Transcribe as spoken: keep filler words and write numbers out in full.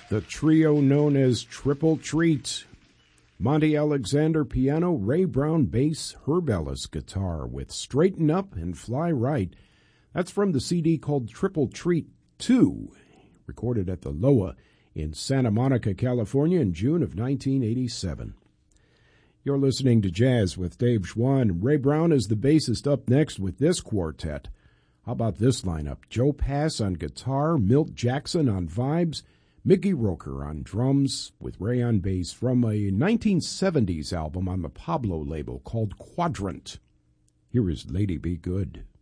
The trio known as Triple Treat. Monty Alexander piano, Ray Brown bass, Herb Ellis guitar with Straighten Up and Fly Right. That's from the C D called Triple Treat two, recorded at the L O A in Santa Monica, California in June of nineteen eighty-seven. You're listening to Jazz with Dave Schwann. Ray Brown is the bassist up next with this quartet. How about this lineup? Joe Pass on guitar, Milt Jackson on vibes, Mickey Roker on drums with Ray on bass from a nineteen seventies album on the Pablo label called Quadrant. Here is Lady Be Good.